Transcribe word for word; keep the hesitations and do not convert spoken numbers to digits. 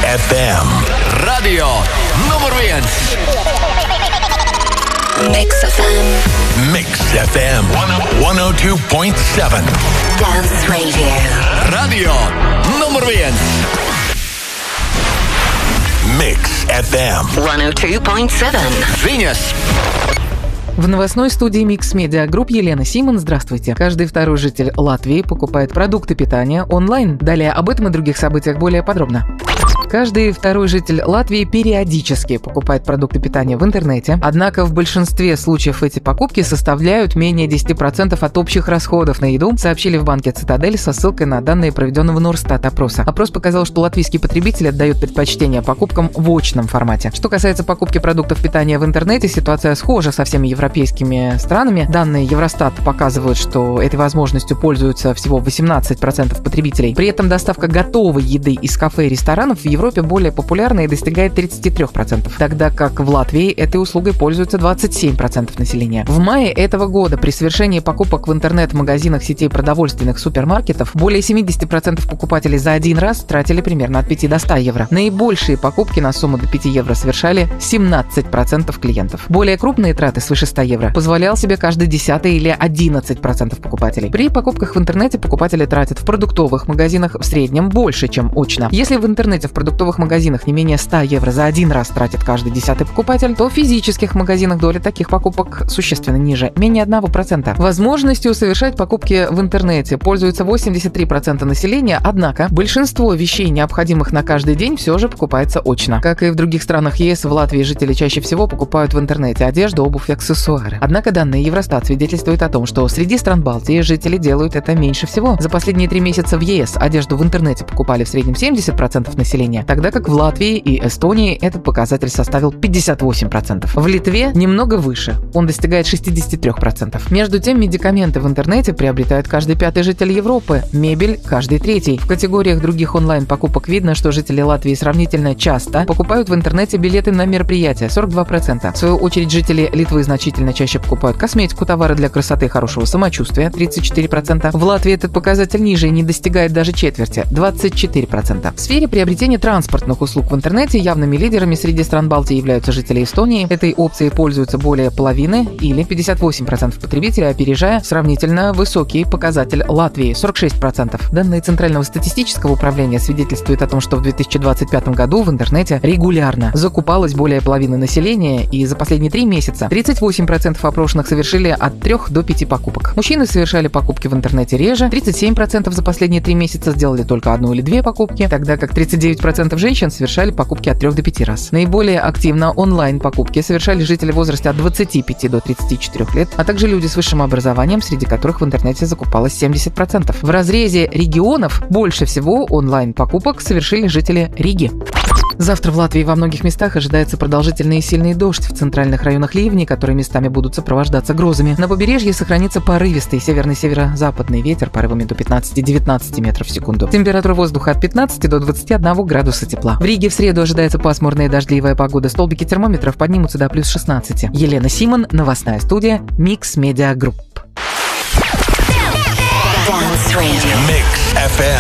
эф эм. Radio nummer viens. Mix эф эм. Mix эф эм сто два целых семь. Dance Radio. Radio nummer viens. Mix эф эм сто два целых семь. Viņas. В новостной студии Mix Media Group Елена Симон. Здравствуйте. Каждый второй житель Латвии покупает продукты питания онлайн. Далее об этом и других событиях более подробно. Каждый второй житель Латвии периодически покупает продукты питания в интернете, однако в большинстве случаев эти покупки составляют менее десять процентов от общих расходов на еду, сообщили в банке «Цитадель» со ссылкой на данные проведенного Норстат опроса. Опрос показал, что латвийские потребители отдают предпочтение покупкам в очном формате. Что касается покупки продуктов питания в интернете, ситуация схожа со всеми европейскими странами. Данные Евростат показывают, что этой возможностью пользуются всего восемнадцать процентов потребителей. При этом доставка готовой еды из кафе и ресторанов в Европе более популярна и достигает тридцать три процента, тогда как в Латвии этой услугой пользуются двадцать семь процентов населения. В мае этого года при совершении покупок в интернет-магазинах сетей продовольственных супермаркетов более семьдесят процентов покупателей за один раз тратили примерно от пяти до ста евро. Наибольшие покупки на сумму до пяти евро совершали семнадцать процентов клиентов. Более крупные траты свыше ста евро позволял себе каждый десятый или одиннадцать процентов покупателей. При покупках в интернете покупатели тратят в продуктовых магазинах в среднем больше, чем очно. Если в интернете в продуктовых магазинах не менее ста евро за один раз тратит каждый десятый покупатель, то в физических магазинах доля таких покупок существенно ниже, менее одного процента. Возможностью совершать покупки в интернете пользуются восемьдесят три процента населения, однако большинство вещей, необходимых на каждый день, все же покупается очно. Как и в других странах ЕС, в Латвии жители чаще всего покупают в интернете одежду, обувь и аксессуары. Однако данные Евростат свидетельствуют о том, что среди стран Балтии жители делают это меньше всего. За последние три месяца в ЕС одежду в интернете покупали в среднем семьдесят процентов населения, тогда как в Латвии и Эстонии этот показатель составил пятьдесят восемь процентов. В Литве немного выше, он достигает шестьдесят три процента. Между тем, медикаменты в интернете приобретает каждый пятый житель Европы, мебель – каждый третий. В категориях других онлайн-покупок видно, что жители Латвии сравнительно часто покупают в интернете билеты на мероприятия – сорок два процента. В свою очередь, жители Литвы значительно чаще покупают косметику, товары для красоты и хорошего самочувствия – тридцать четыре процента. В Латвии этот показатель ниже и не достигает даже четверти – двадцать четыре процента. В сфере приобретения транспортных услуг в интернете явными лидерами среди стран Балтии являются жители Эстонии. Этой опцией пользуются более половины или пятьдесят восемь процентов потребителей, опережая сравнительно высокий показатель Латвии – сорок шесть процентов. Данные Центрального статистического управления свидетельствуют о том, что в две тысячи двадцать пятом году в интернете регулярно закупалось более половины населения, и за последние три месяца тридцать восемь процентов опрошенных совершили от трех до пяти покупок. Мужчины совершали покупки в интернете реже, тридцать семь процентов за последние три месяца сделали только одну или две покупки, тогда как тридцать девять процентов женщин совершали покупки от трех до пяти раз. Наиболее активно онлайн-покупки совершали жители в возрасте от двадцати пяти до тридцати четырёх лет, а также люди с высшим образованием, среди которых в интернете закупалось семьдесят процентов. В разрезе регионов больше всего онлайн-покупок совершили жители Риги. Завтра в Латвии во многих местах ожидается продолжительный и сильный дождь. В центральных районах ливни, которые местами будут сопровождаться грозами. На побережье сохранится порывистый северный северо-западный ветер порывами до пятнадцати-девятнадцати метров в секунду. Температура воздуха от пятнадцати до двадцати одного градуса тепла. В Риге в среду ожидается пасмурная и дождливая погода. Столбики термометров поднимутся до плюс шестнадцати. Елена Симон, новостная студия Mix Media Group. Mix эф эм.